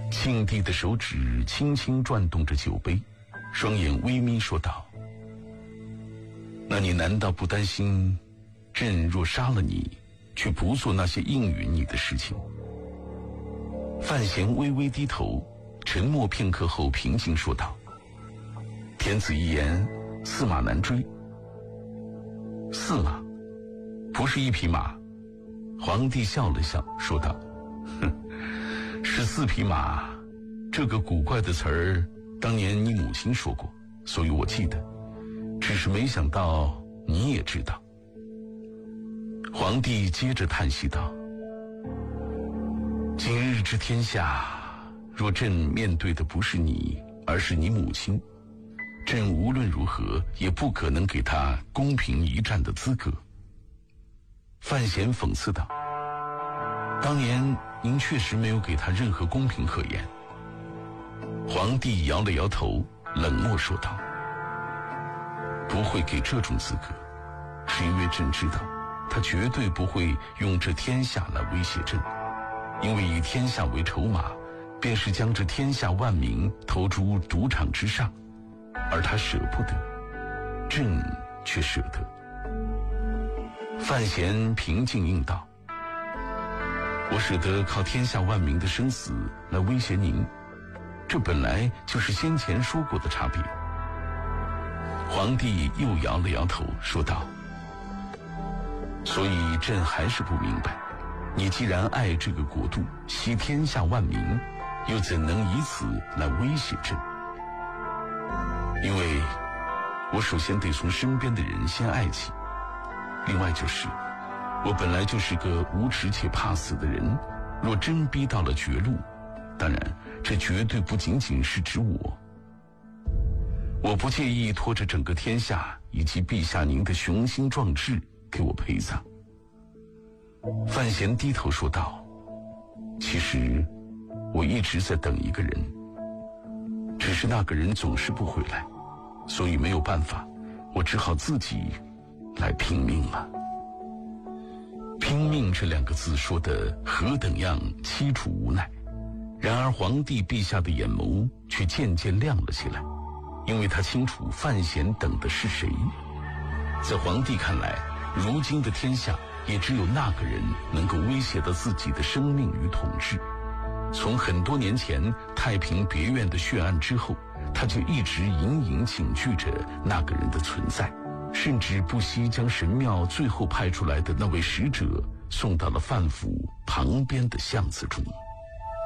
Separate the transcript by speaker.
Speaker 1: 庆帝的手指轻轻转动着酒杯，双眼微眯说道：那你难道不担心朕若杀了你，却不做那些应允你的事情？范闲微微低头，沉默片刻后平静说道：天子一言，驷马难追。驷马不是一匹马。皇帝笑了笑说道：哼，是4匹马。这个古怪的词儿当年你母亲说过，所以我记得，只是没想到你也知道。皇帝接着叹息道：今日之天下，若朕面对的不是你，而是你母亲，朕无论如何也不可能给他公平一战的资格。范闲讽刺道：当年您确实没有给他任何公平可言。皇帝摇了摇头，冷漠说道：不会给这种资格，是因为朕知道他绝对不会用这天下来威胁朕，因为以天下为筹码，便是将这天下万民投诸赌场之上，而他舍不得，朕却舍得。范闲平静应道：我舍得靠天下万民的生死来威胁您，这本来就是先前说过的差别。皇帝又摇了摇头说道：所以朕还是不明白，你既然爱这个国度，惜天下万民，又怎能以此来威胁朕？因为我首先得从身边的人先爱起，另外就是我本来就是个无耻且怕死的人，若真逼到了绝路，当然这绝对不仅仅是指我不介意拖着整个天下以及陛下您的雄心壮志给我陪葬。范闲低头说道：其实我一直在等一个人，只是那个人总是不回来，所以没有办法，我只好自己来拼命了。拼命这2个字说得何等样凄楚无奈，然而皇帝陛下的眼眸却渐渐亮了起来，因为他清楚范闲等的是谁。在皇帝看来，如今的天下也只有那个人能够威胁到自己的生命与统治。从很多年前太平别院的血案之后，他就一直隐隐警惧着那个人的存在，甚至不惜将神庙最后派出来的那位使者送到了范府旁边的巷子中。